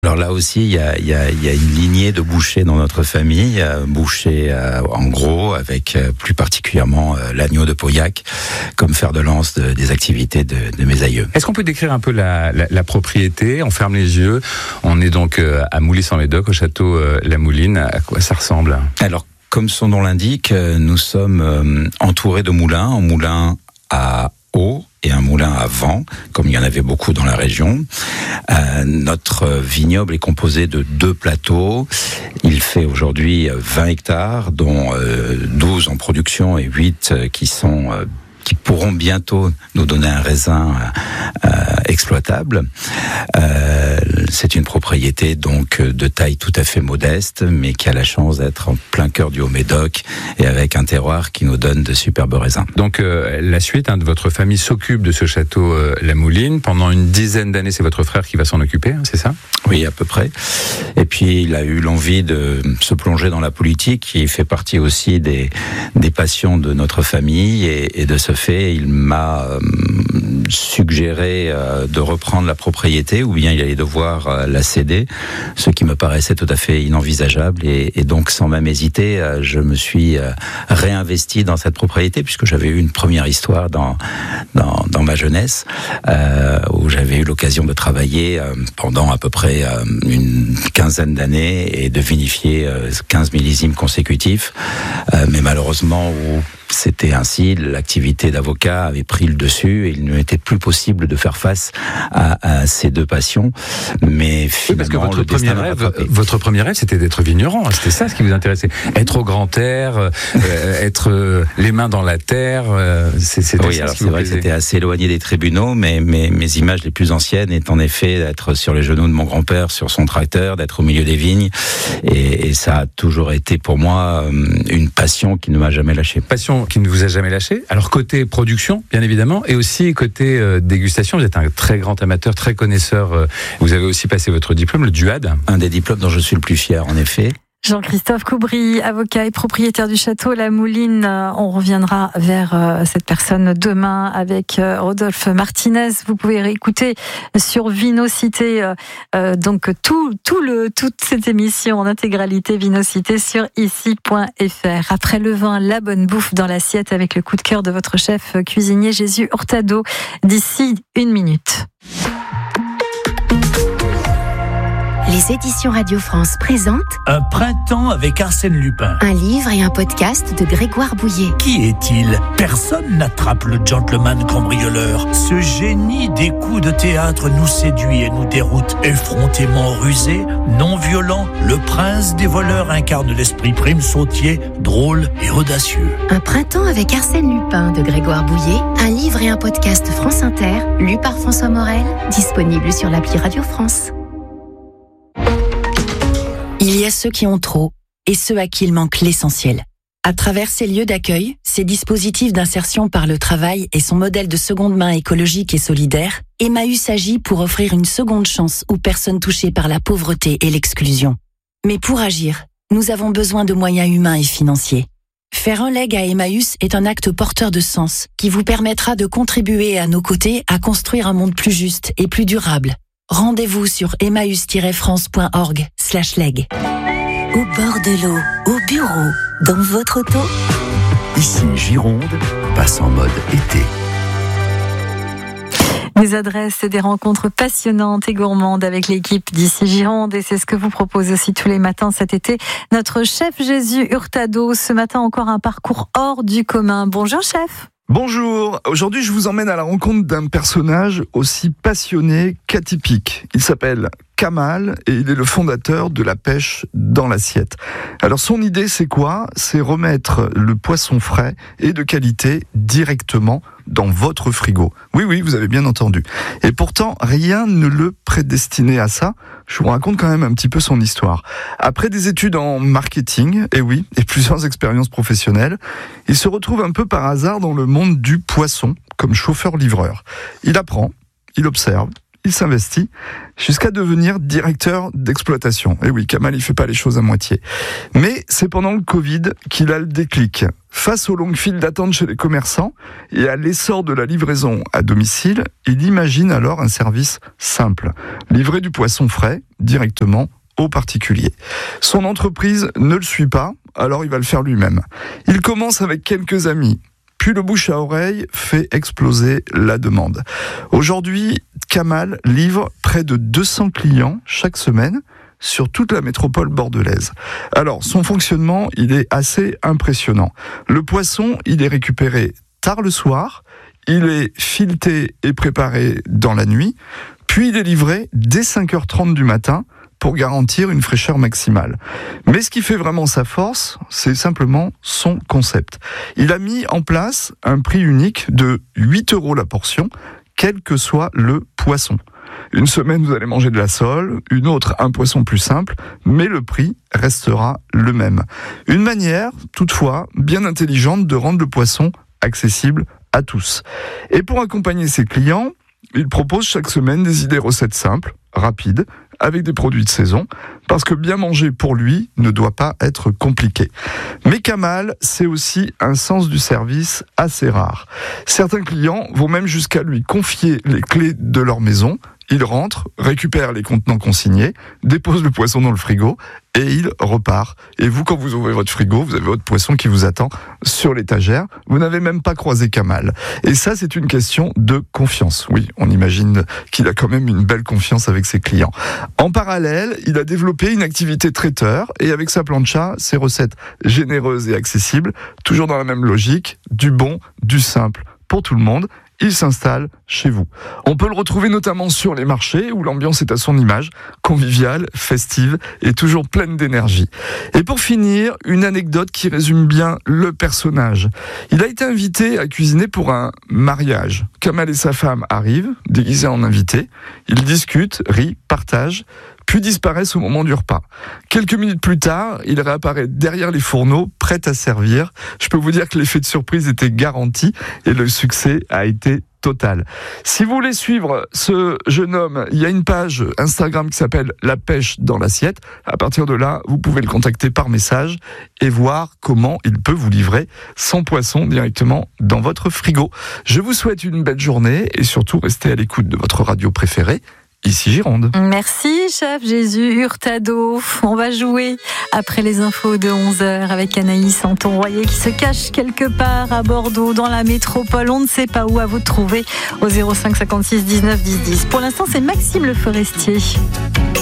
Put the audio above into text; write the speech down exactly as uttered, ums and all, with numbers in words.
Alors là aussi, il y a, il y a, il y a une lignée de bouchers dans notre famille, bouchers euh, en gros, avec euh, plus particulièrement euh, l'agneau de Pauillac, comme fer de lance de, des activités de, de mes aïeux. Est-ce qu'on peut décrire un peu la, la, la propriété ? On ferme les yeux, on est donc euh, à Moulis-en-Médoc, au château euh, La Mouline. À quoi ça ressemble ? Alors, comme son nom l'indique, nous sommes euh, entourés de moulins, en moulin à eau et un moulin à vent, comme il y en avait beaucoup dans la région. Euh, notre vignoble est composé de deux plateaux. Il fait aujourd'hui vingt hectares, dont euh, douze en production et huit qui sont euh, qui pourront bientôt nous donner un raisin euh, exploitable. Euh, c'est une propriété donc de taille tout à fait modeste, mais qui a la chance d'être en plein cœur du Haut-Médoc et avec un terroir qui nous donne de superbes raisins. Donc euh, la suite hein, de votre famille s'occupe de ce château euh, La Mouline. Pendant une dizaine d'années, c'est votre frère qui va s'en occuper, hein, c'est ça ? Oui, à peu près. Et puis il a eu l'envie de se plonger dans la politique, qui fait partie aussi des, des passions de notre famille, et, et de ce fait, il m'a euh, suggéré euh, de reprendre la propriété, ou bien il allait devoir euh, la céder, ce qui me paraissait tout à fait inenvisageable, et, et donc sans même hésiter, euh, je me suis euh, réinvesti dans cette propriété, puisque j'avais eu une première histoire dans dans, dans ma jeunesse, euh, où j'avais eu l'occasion de travailler euh, pendant à peu près euh, une quinzaine d'années et de vinifier euh, quinze millésimes consécutifs, euh, mais malheureusement où c'était ainsi, l'activité d'avocat avait pris le dessus et il ne m'était plus possible de faire face à, à ces deux passions. Mais finalement, oui, parce que votre premier rêve, votre premier rêve, c'était d'être vigneron. C'était ça ce qui vous intéressait. Être au grand air, euh, être euh, les mains dans la terre. Euh, c'est, c'était oui, ça alors ce qui c'est vous vrai plaisait. que c'était assez éloigné des tribunaux, mais, mais mes images les plus anciennes est en effet d'être sur les genoux de mon grand-père, sur son tracteur, d'être au milieu des vignes. Et, et ça a toujours été pour moi une passion qui ne m'a jamais lâché. Passion qui ne vous a jamais lâché. Alors côté production, bien évidemment, et aussi côté euh, dégustation, vous êtes un très grand amateur, très connaisseur. Euh, vous avez aussi passé votre diplôme, le DUAD. Un des diplômes dont je suis le plus fier, en effet. Jean-Christophe Coubry, avocat et propriétaire du château La Mouline. On reviendra vers cette personne demain avec Rodolphe Martinez. Vous pouvez réécouter sur Vinocité euh, donc tout, tout le, toute cette émission en intégralité Vinocité sur ici point f r. Après le vin, la bonne bouffe dans l'assiette avec le coup de cœur de votre chef cuisinier Jésus Hurtado d'ici une minute. Les éditions Radio France présentent Un printemps avec Arsène Lupin. Un livre et un podcast de Grégoire Bouillet. Qui est-il ? Personne n'attrape le gentleman cambrioleur. Ce génie des coups de théâtre nous séduit et nous déroute. Effrontément rusé, non violent, le prince des voleurs incarne l'esprit prime sautier, drôle et audacieux. Un printemps avec Arsène Lupin de Grégoire Bouillet. Un livre et un podcast France Inter, lu par François Morel, disponible sur l'appli Radio France. Il y a ceux qui ont trop et ceux à qui il manque l'essentiel. À travers ces lieux d'accueil, ces dispositifs d'insertion par le travail et son modèle de seconde main écologique et solidaire, Emmaüs agit pour offrir une seconde chance aux personnes touchées par la pauvreté et l'exclusion. Mais pour agir, nous avons besoin de moyens humains et financiers. Faire un leg à Emmaüs est un acte porteur de sens qui vous permettra de contribuer à nos côtés à construire un monde plus juste et plus durable. Rendez-vous sur emmaüs tiret france point org slash leg. Au bord de l'eau, au bureau, dans votre auto. Ici Gironde, passe en mode été. Des adresses et des rencontres passionnantes et gourmandes avec l'équipe d'ici Gironde, et c'est ce que vous propose aussi tous les matins cet été notre chef Jésus Hurtado. Ce matin encore un parcours hors du commun. Bonjour chef. Bonjour, aujourd'hui je vous emmène à la rencontre d'un personnage aussi passionné qu'atypique. Il s'appelle Kamal et il est le fondateur de la pêche dans l'assiette. Alors son idée c'est quoi ? C'est remettre le poisson frais et de qualité directement dans votre frigo. Oui, oui, vous avez bien entendu. Et pourtant, rien ne le prédestinait à ça. Je vous raconte quand même un petit peu son histoire. Après des études en marketing, et oui, et plusieurs expériences professionnelles, il se retrouve un peu par hasard dans le monde du poisson, comme chauffeur-livreur. Il apprend, il observe, il s'investit jusqu'à devenir directeur d'exploitation. Et oui, Kamal, il fait pas les choses à moitié. Mais c'est pendant le Covid qu'il a le déclic. Face aux longues files d'attente chez les commerçants et à l'essor de la livraison à domicile, il imagine alors un service simple. Livrer du poisson frais directement aux particuliers. Son entreprise ne le suit pas, alors il va le faire lui-même. Il commence avec quelques amis. Puis le bouche à oreille fait exploser la demande. Aujourd'hui, Kamal livre près de deux cents clients chaque semaine sur toute la métropole bordelaise. Alors, son fonctionnement, il est assez impressionnant. Le poisson, il est récupéré tard le soir, il est fileté et préparé dans la nuit, puis il est livré dès cinq heures trente du matin pour garantir une fraîcheur maximale. Mais ce qui fait vraiment sa force, c'est simplement son concept. Il a mis en place un prix unique de huit euros la portion, quel que soit le poisson. Une semaine, vous allez manger de la sole, une autre, un poisson plus simple, mais le prix restera le même. Une manière, toutefois, bien intelligente de rendre le poisson accessible à tous. Et pour accompagner ses clients, il propose chaque semaine des idées recettes simples, rapides, avec des produits de saison, parce que bien manger pour lui ne doit pas être compliqué. Mais Kamal, c'est aussi un sens du service assez rare. Certains clients vont même jusqu'à lui confier les clés de leur maison. Il rentre, récupère les contenants consignés, dépose le poisson dans le frigo et il repart. Et vous, quand vous ouvrez votre frigo, vous avez votre poisson qui vous attend sur l'étagère. Vous n'avez même pas croisé Kamal. Et ça, c'est une question de confiance. Oui, on imagine qu'il a quand même une belle confiance avec ses clients. En parallèle, il a développé une activité traiteur et avec sa plancha, ses recettes généreuses et accessibles, toujours dans la même logique, du bon, du simple pour tout le monde. Il s'installe chez vous. On peut le retrouver notamment sur les marchés où l'ambiance est à son image, conviviale, festive et toujours pleine d'énergie. Et pour finir, une anecdote qui résume bien le personnage. Il a été invité à cuisiner pour un mariage. Kamal et sa femme arrivent, déguisés en invités. Ils discutent, rient, partagent, puis disparaissent au moment du repas. Quelques minutes plus tard, il réapparaît derrière les fourneaux, prêt à servir. Je peux vous dire que l'effet de surprise était garanti et le succès a été total. Si vous voulez suivre ce jeune homme, il y a une page Instagram qui s'appelle La Pêche dans l'assiette. À partir de là, vous pouvez le contacter par message et voir comment il peut vous livrer son poisson directement dans votre frigo. Je vous souhaite une belle journée et surtout restez à l'écoute de votre radio préférée. Ici Gironde. Merci, chef Jésus Hurtado. On va jouer après les infos de onze heures avec Anaïs Anton-Royer qui se cache quelque part à Bordeaux, dans la métropole. On ne sait pas où, à vous de trouver au zéro cinq cinquante-six dix-neuf dix dix. Pour l'instant, c'est Maxime Le Forestier.